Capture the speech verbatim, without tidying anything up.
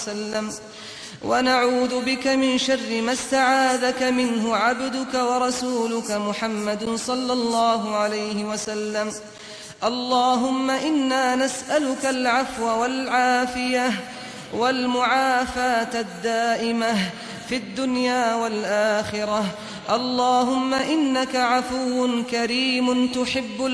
وسلم ونعوذ بك من شر ما استعاذك منه عبدك ورسولك محمد صلى الله عليه وسلم. اللهم إنا نسألك العفو والعافية والمعافاة الدائمة في الدنيا والآخرة. اللهم إنك عفو كريم تحب